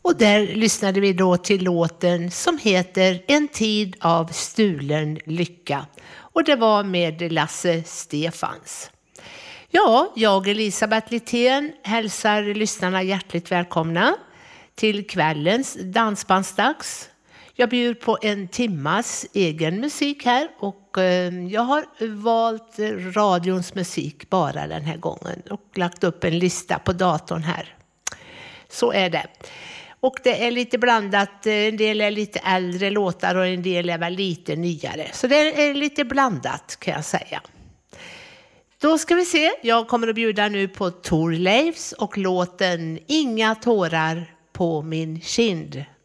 Och där lyssnade vi då till låten som heter En tid av stulen lycka. Och det var med Lasse Stefans. Ja, jag Elisabeth Littén hälsar lyssnarna hjärtligt välkomna till kvällens dansbandsdags. Jag bjuder på en timmas egen musik här och jag har valt radions musik bara den här gången och lagt upp en lista på datorn här. Så är det. Och det är lite blandat, en del är lite äldre låtar och en del är väl lite nyare. Så det är lite blandat kan jag säga. Då ska vi se, jag kommer att bjuda nu på Thorleifs och låten Inga tårar på min kind.